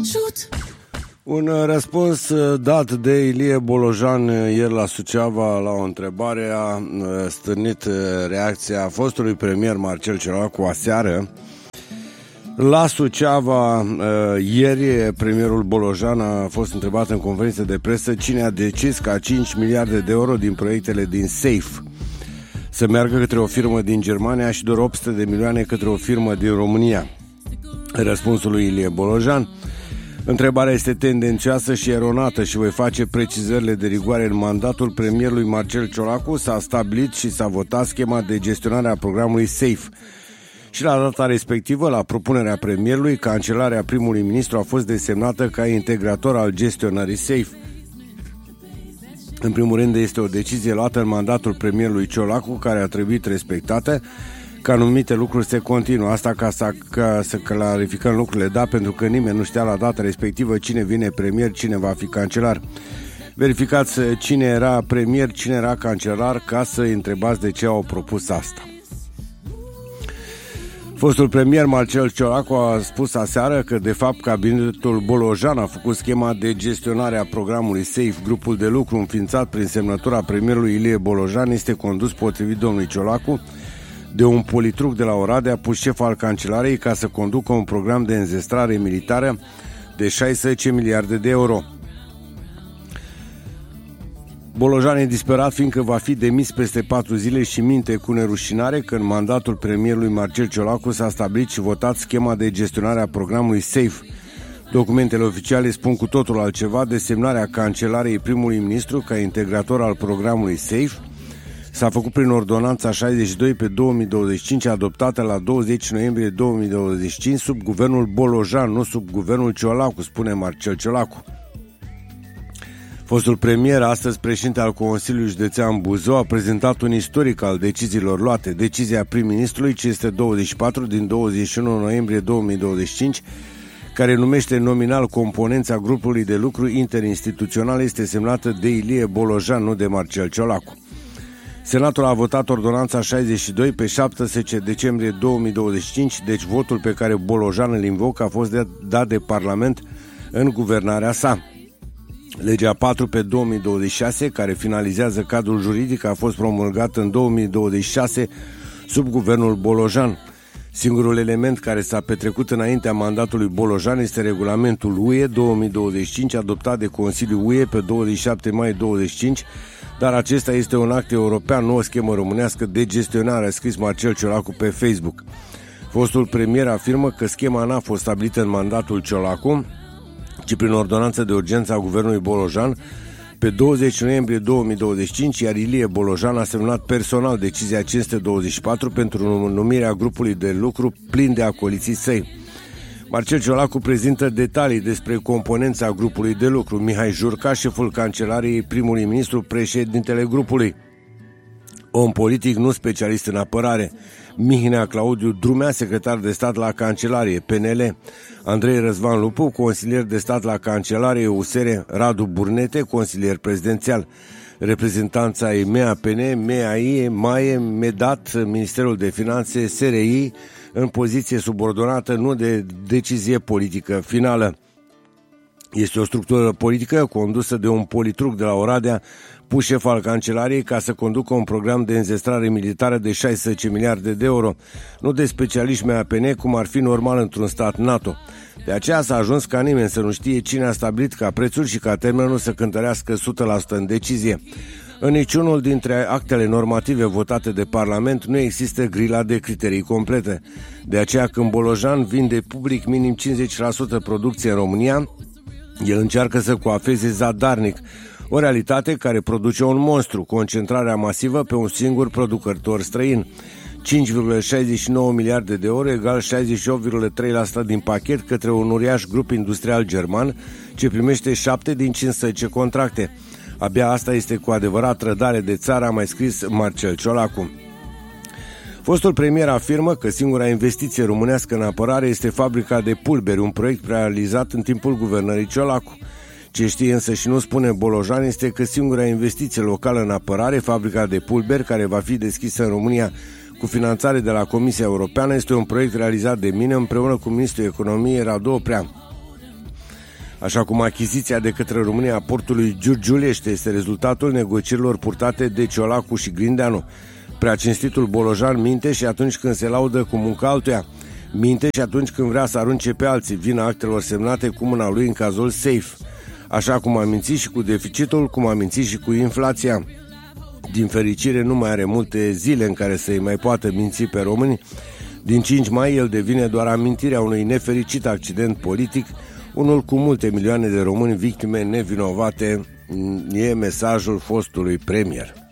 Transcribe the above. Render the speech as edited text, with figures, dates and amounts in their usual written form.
Un răspuns dat de Ilie Bolojan ieri la Suceava la o întrebare a stârnit reacția fostului premier Marcel Ciolacu aseară. La Suceava, ieri, premierul Bolojan a fost întrebat în conferință de presă cine a decis ca 5 miliarde de euro din proiectele din SAFE să meargă către o firmă din Germania și doar 800 de milioane către o firmă din România. Răspunsul lui Ilie Bolojan: întrebarea este tendențioasă și eronată și voi face precizările de rigoare. În mandatul premierului Marcel Ciolacu s-a stabilit și s-a votat schema de gestionare a programului SAFE. Și la data respectivă, la propunerea premierului, cancelarea primului ministru a fost desemnată ca integrator al gestionării SAFE. În primul rând, este o decizie luată în mandatul premierului Ciolacu, care a trebuit respectată, că anumite lucruri se continuă. Asta ca să clarificăm lucrurile, da, pentru că nimeni nu știa la data respectivă cine vine premier, cine va fi cancelar. Verificați cine era premier, cine era cancelar, ca să îi întrebați de ce au propus asta. Fostul premier Marcel Ciolacu a spus aseară că, de fapt, cabinetul Bolojan a făcut schema de gestionare a programului SAFE. Grupul de lucru înființat prin semnătura premierului Ilie Bolojan este condus, potrivit domnului Ciolacu, de un politruc de la Oradea, pus șef al cancelarei, ca să conducă un program de înzestrare militară de 16 miliarde de euro. Bolojan e disperat fiindcă va fi demis peste 4 zile și minte cu nerușinare că în mandatul premierului Marcel Ciolacu s-a stabilit și votat schema de gestionare a programului SAFE. Documentele oficiale spun cu totul altceva. Desemnarea cancelarei primului ministru ca integrator al programului SAFE s-a făcut prin ordonanța 62 pe 2025, adoptată la 20 noiembrie 2025 sub guvernul Bolojan, nu sub guvernul Ciolacu, spune Marcel Ciolacu. Fostul premier, astăzi președinte al Consiliului Județean Buzău, a prezentat un istoric al deciziilor luate. Decizia prim-ministrului 524 din 21 noiembrie 2025, care numește nominal componența grupului de lucru interinstituțional, este semnată de Ilie Bolojan, nu de Marcel Ciolacu. Senatul a votat ordonanța 62 pe 17 decembrie 2025, deci votul pe care Bolojan îl invocă a fost dat de Parlament în guvernarea sa. Legea 4 pe 2026, care finalizează cadrul juridic, a fost promulgată în 2026 sub guvernul Bolojan. Singurul element care s-a petrecut înaintea mandatului Bolojan este regulamentul UE 2025, adoptat de Consiliul UE pe 27 mai 2025, dar acesta este un act european, nu o schemă românească de gestionare, a scris Marcel Ciolacu pe Facebook. Fostul premier afirmă că schema n-a fost stabilită în mandatul Ciolacu, ci prin ordonanță de urgență a guvernului Bolojan pe 20 noiembrie 2025, iar Ilie Bolojan a semnat personal decizia 524 pentru numirea grupului de lucru plin de acoliții săi. Marcel Ciolacu prezintă detalii despre componența grupului de lucru. Mihai Jurca, șeful cancelariei, primului ministru, președintele grupului. Om politic, nu specialist în apărare. Mihnea Claudiu Drumea, secretar de stat la Cancelarie, PNL. Andrei Răzvan Lupu, consilier de stat la Cancelarie, USR. Radu Burnete, consilier prezidențial. Reprezentanța ei MEAPN, MEAI, MAE, MEDAT, Ministerul de Finanțe, SRI, în poziție subordonată, nu de decizie politică finală. Este o structură politică condusă de un politruc de la Oradea, pus șef al Cancelariei ca să conducă un program de înzestrare militară de 16 miliarde de euro, nu de specialiști MEAPN, cum ar fi normal într-un stat NATO. De aceea s-a ajuns ca nimeni să nu știe cine a stabilit ca prețul și ca termenul să cântărească 100% în decizie. În niciunul dintre actele normative votate de Parlament nu există grila de criterii complete. De aceea, când Bolojan vinde public minim 50% producție în România, el încearcă să coafeze zadarnic o realitate care produce un monstru, concentrarea masivă pe un singur producător străin. 5,69 miliarde de euro egal 68,3% din pachet către un uriaș grup industrial german ce primește 7 din 15 contracte. Abia asta este cu adevărat trădare de țară, a mai scris Marcel Ciolacu. Fostul premier afirmă că singura investiție românească în apărare este fabrica de pulberi, un proiect realizat în timpul guvernării Ciolacu. Ce știe însă și nu spune Bolojan este că singura investiție locală în apărare, fabrica de pulberi, care va fi deschisă în România cu finanțare de la Comisia Europeană, este un proiect realizat de mine împreună cu ministrul economiei Radu Oprea. Așa cum achiziția de către România a portului Giurgiulești este rezultatul negocierilor purtate de Ciolacu și Grindeanu. Prea cinstitul Bolojan minte și atunci când se laudă cu munca altuia. Minte și atunci când vrea să arunce pe alții vina actelor semnate cu mâna lui în cazul SAFE. Așa cum a mințit și cu deficitul, cum a mințit și cu inflația. Din fericire nu mai are multe zile în care să-i mai poată minți pe români. Din 5 mai el devine doar amintirea unui nefericit accident politic, unul cu multe milioane de români victime nevinovate, e mesajul fostului premier.